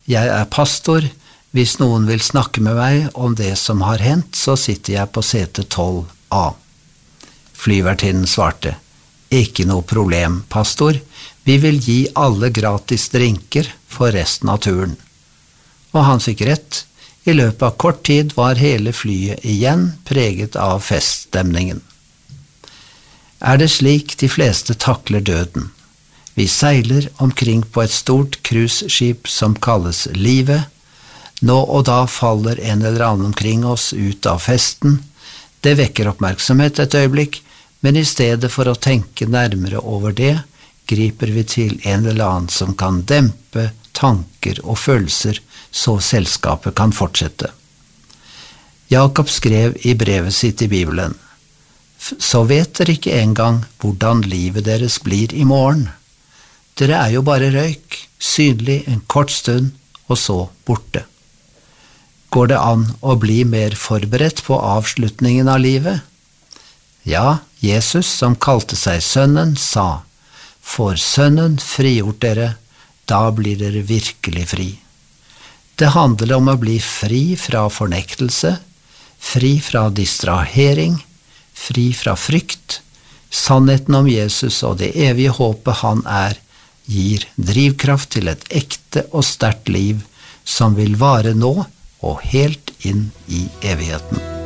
Jeg pastor. Hvis noen vil snakke med meg om det som har hendt, så sitter jeg på sete 12A. Flyvertinnen svarte, ikke noe problem, pastor. Vi vil gi alle gratis drinker for resten av turen. Og han fikk rett. I løpet av kort tid var hele flyet igjen preget av feststemningen. Det slik de fleste takler døden? Vi seiler omkring på et stort cruiseskip som kalles livet. Nå og da faller en eller annen omkring oss ut av festen. Det vekker oppmerksomhet et øyeblikk, men i stedet for å tenke nærmere over det, griper vi til en eller annen som kan dempe tanker og følelser, så selskapet kan fortsette. Jakob skrev i brevet sitt i Bibelen, så vet dere ikke engang hvordan livet deres blir i morgen. Dere jo bare røyk, synlig en kort stund, og så borte. Går det an å bli mer forberedt på avslutningen av livet? Ja, Jesus, som kalte seg Sønnen, sa, «Får Sønnen frigjort dere, da blir dere virkelig fri.» Det handler om å bli fri fra fornektelse, fri fra distrahering, fri fra frykt. Sannheten om Jesus og det evige håpet han gir drivkraft til et ekte og sterkt liv som vil vare nå og helt inn i evigheten.